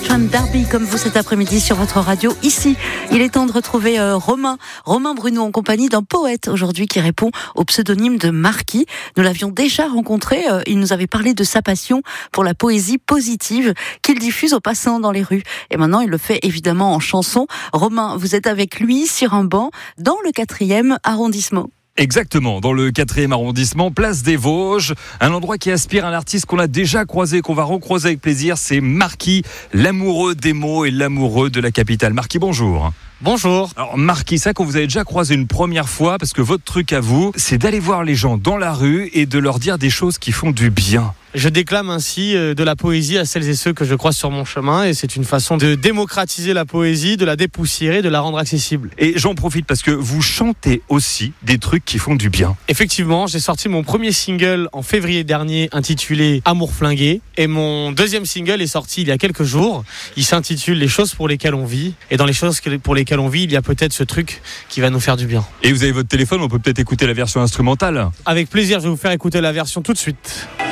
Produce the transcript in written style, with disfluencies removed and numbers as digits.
Fan Derby comme vous cet après-midi sur votre radio. Ici, il est temps de retrouver Romain Bruno en compagnie d'un poète aujourd'hui qui répond au pseudonyme de Marquis. Nous l'avions déjà rencontré, il nous avait parlé de sa passion pour la poésie positive qu'il diffuse aux passants dans les rues. Et maintenant, il le fait évidemment en chanson. Romain, vous êtes avec lui sur un banc dans le 4e arrondissement. Exactement, dans le 4e arrondissement, place des Vosges, un endroit qui aspire à un artiste qu'on a déjà croisé, qu'on va recroiser avec plaisir, c'est Marquis, l'amoureux des mots et l'amoureux de la capitale. Marquis, bonjour. Bonjour. Alors Marquis, ça qu'on vous avez déjà croisé une première fois, parce que votre truc à vous, c'est d'aller voir les gens dans la rue et de leur dire des choses qui font du bien. Je déclame ainsi de la poésie à celles et ceux que je croise sur mon chemin, et c'est une façon de démocratiser la poésie, de la dépoussiérer, de la rendre accessible. Et j'en profite parce que vous chantez aussi des trucs qui font du bien. Effectivement, j'ai sorti mon premier single en février dernier intitulé Amour flingué, et mon deuxième single est sorti il y a quelques jours. Il s'intitule Les choses pour lesquelles on vit, et dans les choses pour lesquelles on vit, il y a peut-être ce truc qui va nous faire du bien. Et vous avez votre téléphone, on peut peut-être écouter la version instrumentale. Avec plaisir, je vais vous faire écouter la version tout de suite.